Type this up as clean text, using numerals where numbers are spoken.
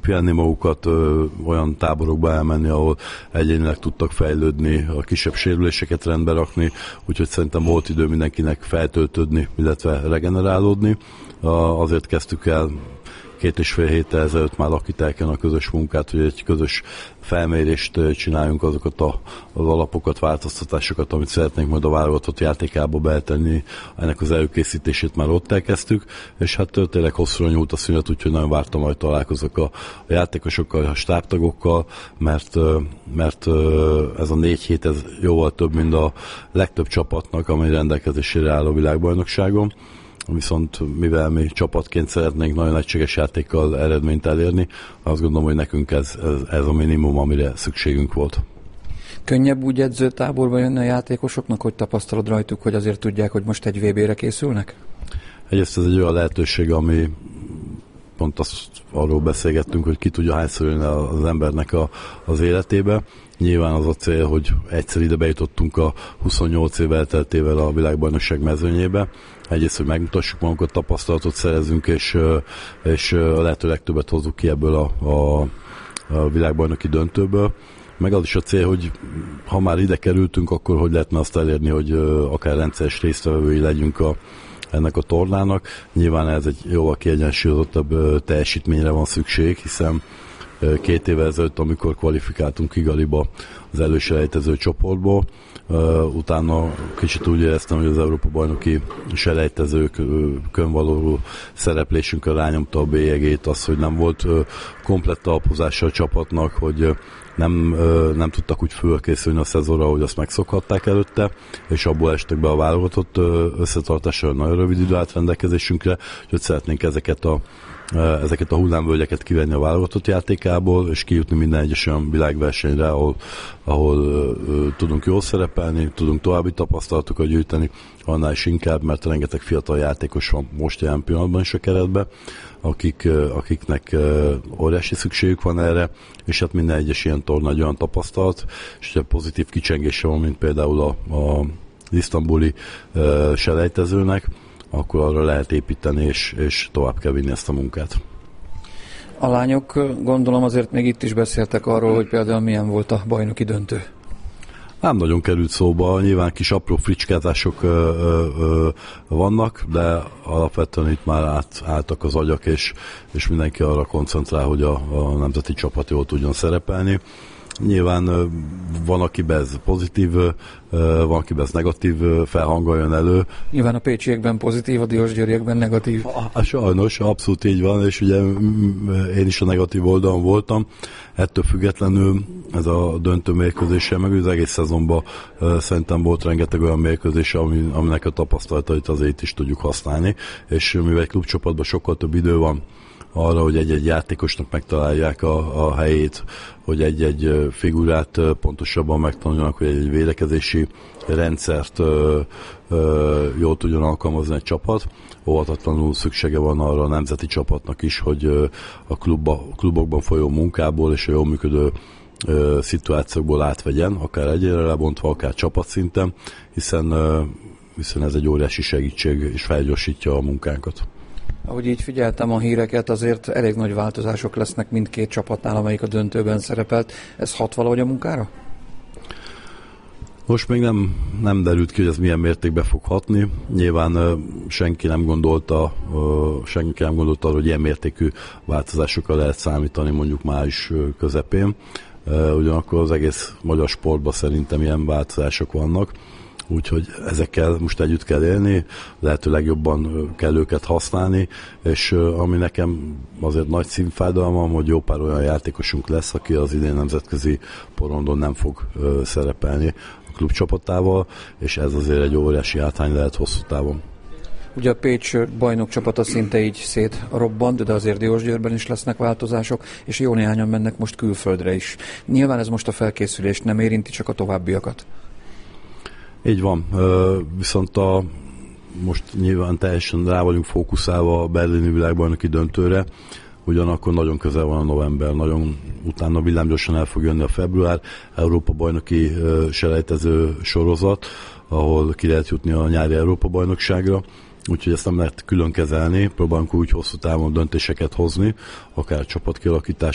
kipihenni magukat, olyan táborokba elmenni, ahol egyénileg tudtak fejlődni, a kisebb sérüléseket rendbe rakni, úgyhogy szerintem volt idő mindenkinek feltöltődni, illetve regenerálódni. Azért kezdtük el 2,5 héttel ezelőtt már Lakitelken a közös munkát, hogy egy közös felmérést csináljunk, azokat az alapokat, változtatásokat, amit szeretnénk majd a válogatott játékába betenni. Ennek az előkészítését már ott elkezdtük, és hát tényleg hosszúra nyúlt a szünet, úgyhogy nagyon vártam, hogy találkozok a játékosokkal, a stábtagokkal, mert ez a 4 hét ez jóval több, mint a legtöbb csapatnak, amely rendelkezésére áll a világbajnokságon. Viszont mivel mi csapatként szeretnénk nagyon egységes játékkal eredményt elérni, azt gondolom, hogy nekünk ez a minimum, amire szükségünk volt. Könnyebb úgy edzőtáborba jönni a játékosoknak, hogy tapasztalod rajtuk, hogy azért tudják, hogy most egy VB-re készülnek? Egyrészt ez egy olyan lehetőség, ami pont arról beszélgettünk, hogy ki tudja hányszor jönni az embernek az életébe. Nyilván az a cél, hogy egyszer ide bejutottunk a 28 év elteltével a világbajnokság mezőnyébe. Egyrészt, hogy megmutassuk magunkat, tapasztalatot szerezünk, és a lehető legtöbbet hozzuk ki ebből a világbajnoki döntőből. Meg az is a cél, hogy ha már ide kerültünk, akkor hogy lehetne azt elérni, hogy akár rendszeres résztvevői legyünk ennek a tornának. Nyilván ez egy jóval kiegyensúlyozottabb teljesítményre van szükség, hiszen 2 évvel ezelőtt, amikor kvalifikáltunk Kigaliba az előselejtező csoportból, utána kicsit úgy éreztem, hogy az Európa-bajnoki selejtezőkön való szereplésünkre rányomta a bélyegét, az, hogy nem volt komplett talapozása a csapatnak, hogy nem tudtak úgy fölkészülni a szezonra, hogy azt megszokhatták előtte, és abból estek be a válogatott összetartásra nagyon rövid idő állt rendelkezésünkre, úgyhogy szeretnénk ezeket a hullámvölgyeket kivenni a válogatott játékából, és kijutni minden egyes olyan világversenyre, ahol tudunk jól szerepelni, tudunk további tapasztalatokat gyűjteni, annál is inkább, mert rengeteg fiatal játékos van most jelen pillanatban is a keretben, akiknek óriási szükségük van erre, és hát minden egyes ilyen torna egy olyan tapasztalat, és hogyha pozitív kicsengése van, mint például a isztambuli selejtezőnek, akkor arra lehet építeni, és tovább kell vinni ezt a munkát. A lányok, gondolom azért még itt is beszéltek arról, hogy például milyen volt a bajnoki döntő. Nem nagyon került szóba, nyilván kis apró fricskázások vannak, de alapvetően itt már álltak az agyak, és mindenki arra koncentrál, hogy a nemzeti csapat jól tudjon szerepelni. Nyilván van, akiben ez pozitív, van, akiben ez negatív felhanggal jön elő. Nyilván a pécsiekben pozitív, a diósgyőriekben negatív. Sajnos, abszolút így van, és ugye én is a negatív oldalon voltam. Ettől függetlenül ez a döntő mérkőzéssel, meg az egész szezonban szerintem volt rengeteg olyan mérkőzés, aminek a tapasztalatait azért is tudjuk használni, és mivel egy klubcsapatban sokkal több idő van arra, hogy egy-egy játékosnak megtalálják a helyét, hogy egy-egy figurát pontosabban megtanuljanak, hogy egy védekezési rendszert jól tudjon alkalmazni egy csapat. Óvatatlanul szüksége van arra a nemzeti csapatnak is, hogy a klubokban folyó munkából és a jól működő szituációkból átvegyen, akár egyénre lebontva, akár csapatszinten, hiszen ez egy óriási segítség és felgyorsítja a munkánkat. Ahogy így figyeltem a híreket, azért elég nagy változások lesznek mindkét csapatnál, amelyik a döntőben szerepelt. Ez hat valahogy a munkára? Most még nem derült ki, hogy ez milyen mértékben fog hatni. Nyilván senki nem gondolta arra, hogy ilyen mértékű változásokra lehet számítani mondjuk május közepén. Ugyanakkor az egész magyar sportban szerintem ilyen változások vannak. Úgyhogy ezekkel most együtt kell élni, lehető legjobban kell őket használni, és ami nekem azért nagy szívfájdalmam, hogy jó pár olyan játékosunk lesz, aki az idén nemzetközi porondon nem fog szerepelni a klubcsapatával, és ez azért egy óriási hátrány lehet hosszú távon. Ugye a Pécs bajnok csapata szinte így szétrobbant, de azért Diósgyőrben is lesznek változások, és jó néhányan mennek most külföldre is. Nyilván ez most a felkészülést nem érinti, csak a továbbiakat. Így van, viszont most nyilván teljesen rá vagyunk fókuszálva a berlini világbajnoki döntőre, ugyanakkor nagyon közel van a november, nagyon utána villámgyorsan el fog jönni a február, Európa-bajnoki selejtező sorozat, ahol ki lehet jutni a nyári Európa-bajnokságra, úgyhogy ezt nem lehet külön kezelni, próbálunk úgy hosszú távon döntéseket hozni, akár csapatkialakítás,